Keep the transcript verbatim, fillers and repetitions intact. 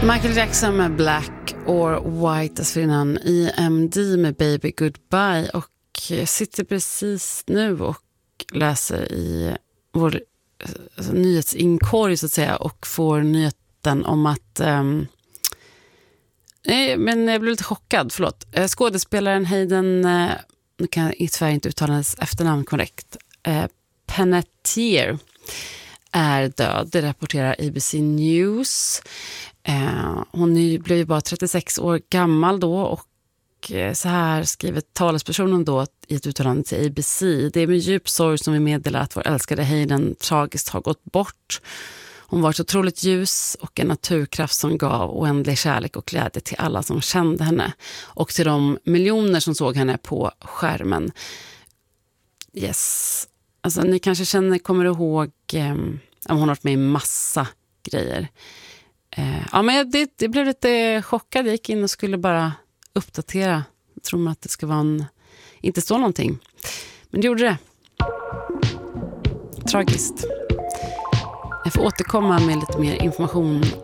Michael Jackson med Black or White, dessförinnan E M D med Baby Goodbye, och jag sitter precis nu och läser i vår alltså, nyhetsinkorg så att säga, och får nyheten om att um, nej, men jag blev lite chockad, förlåt. Skådespelaren Hayden, nu kan jag tyvärr inte uttala hennes efternamn korrekt, uh, Panettiere är död, det rapporterar A B C News. Eh, hon blev ju bara trettiosex år gammal då, och eh, så här skriver talespersonen då i ett uttalande till A B C: det är med djup sorg som vi meddelar att vår älskade Hayden tragiskt har gått bort. Hon var ett otroligt ljus och en naturkraft som gav oändlig kärlek och glädje till alla som kände henne och till de miljoner som såg henne på skärmen. Yes. Alltså ni kanske känner, kommer ihåg eh, hon har varit med i massa grejer. Eh, ja, men det, det blev lite chockad. Jag gick in och skulle bara uppdatera. Jag tror att det ska vara en, inte stå någonting. Men det gjorde det. Tragiskt. Jag får återkomma med lite mer information